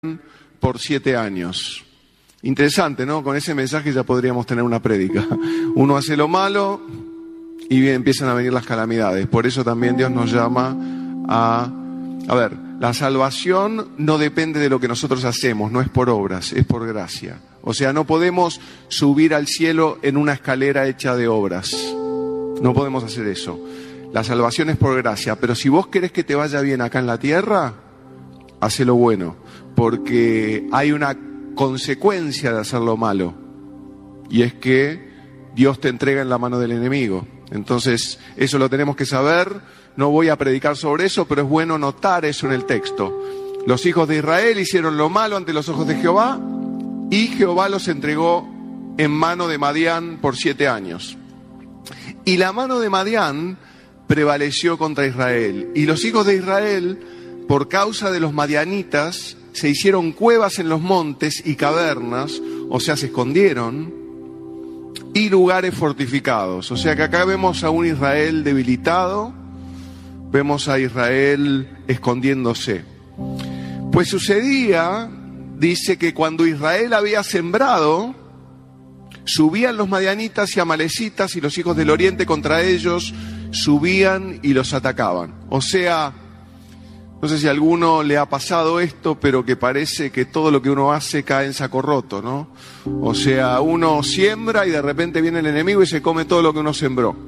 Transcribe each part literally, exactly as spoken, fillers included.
por siete años. Interesante, ¿no? Con ese mensaje ya podríamos tener una prédica. Uno hace lo malo y bien, empiezan a venir las calamidades. Por eso también Dios nos llama a... A ver, la salvación no depende de lo que nosotros hacemos, no es por obras, es por gracia. O sea, no podemos subir al cielo en una escalera hecha de obras. No podemos hacer eso. La salvación es por gracia, pero si vos querés que te vaya bien acá en la tierra, hacé lo bueno, porque hay una consecuencia de hacer lo malo, y es que Dios te entrega en la mano del enemigo. Entonces, eso lo tenemos que saber. No voy a predicar sobre eso, pero es bueno notar eso en el texto. Los hijos de Israel hicieron lo malo ante los ojos de Jehová, y Jehová los entregó en mano de Madián por siete años. Y la mano de Madián prevaleció contra Israel. Y los hijos de Israel, por causa de los madianitas, se hicieron cuevas en los montes y cavernas, o sea, se escondieron, y lugares fortificados. O sea que acá vemos a un Israel debilitado, vemos a Israel escondiéndose. Pues sucedía, dice, que cuando Israel había sembrado, subían los madianitas y amalecitas y los hijos del oriente contra ellos, subían y los atacaban. O sea, no sé si a alguno le ha pasado esto, pero que parece que todo lo que uno hace cae en saco roto, ¿no? O sea, uno siembra y de repente viene el enemigo y se come todo lo que uno sembró.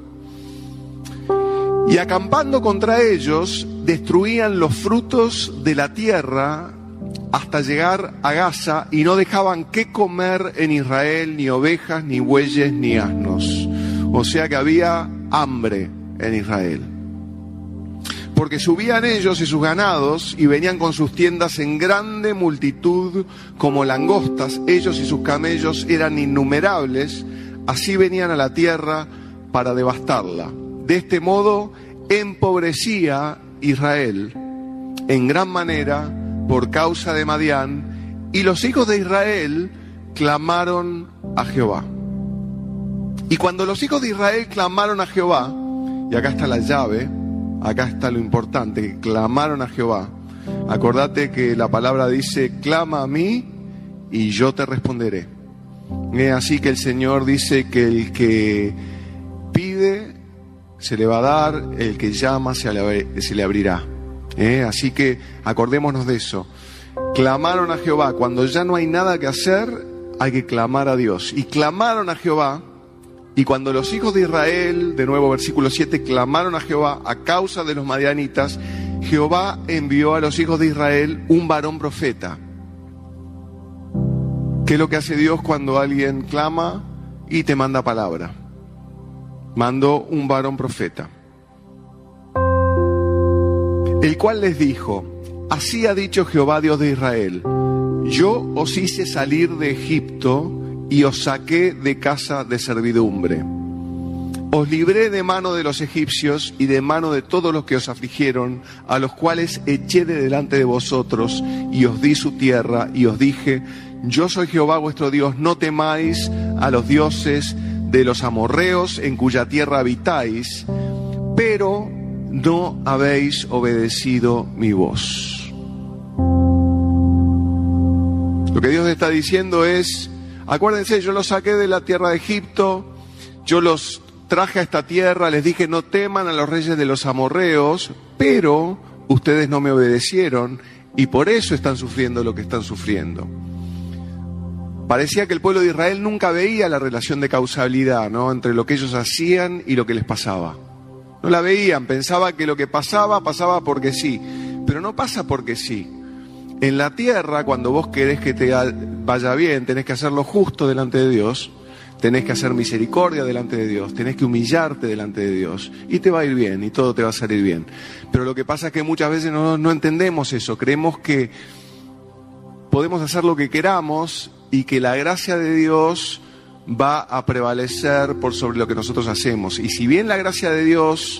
Y acampando contra ellos, destruían los frutos de la tierra hasta llegar a Gaza, y no dejaban qué comer en Israel, ni ovejas, ni bueyes, ni asnos. O sea que había hambre en Israel. Porque subían ellos y sus ganados, y venían con sus tiendas en grande multitud como langostas. Ellos y sus camellos eran innumerables, así venían a la tierra para devastarla. De este modo empobrecía Israel en gran manera por causa de Madián, y los hijos de Israel clamaron a Jehová. Y cuando los hijos de Israel clamaron a Jehová, y acá está la llave, acá está lo importante, que clamaron a Jehová. Acordate que la palabra dice: clama a mí y yo te responderé. Es así que el Señor dice que el que pide se le va a dar, el que llama se le, se le abrirá. ¿Eh? Así que acordémonos de eso. Clamaron a Jehová. Cuando ya no hay nada que hacer, hay que clamar a Dios. Y clamaron a Jehová. Y cuando los hijos de Israel, de nuevo versículo siete, clamaron a Jehová a causa de los madianitas, Jehová envió a los hijos de Israel un varón profeta. ¿Qué es lo que hace Dios cuando alguien clama y te manda palabra? Mandó un varón profeta, el cual les dijo: así ha dicho Jehová Dios de Israel, yo os hice salir de Egipto y os saqué de casa de servidumbre. Os libré de mano de los egipcios y de mano de todos los que os afligieron, a los cuales eché de delante de vosotros, y os di su tierra, y os dije: yo soy Jehová vuestro Dios, no temáis a los dioses de los amorreos en cuya tierra habitáis, pero no habéis obedecido mi voz. Lo que Dios está diciendo es: acuérdense, yo los saqué de la tierra de Egipto, yo los traje a esta tierra, les dije no teman a los reyes de los amorreos, pero ustedes no me obedecieron y por eso están sufriendo lo que están sufriendo. Parecía que el pueblo de Israel nunca veía la relación de causalidad, ¿no?, entre lo que ellos hacían y lo que les pasaba. No la veían, pensaba que lo que pasaba, pasaba porque sí, pero no pasa porque sí. En la tierra, cuando vos querés que te vaya bien, tenés que hacer lo justo delante de Dios, tenés que hacer misericordia delante de Dios, tenés que humillarte delante de Dios, y te va a ir bien, y todo te va a salir bien. Pero lo que pasa es que muchas veces no, no entendemos eso, creemos que podemos hacer lo que queramos y que la gracia de Dios va a prevalecer por sobre lo que nosotros hacemos. Y si bien la gracia de Dios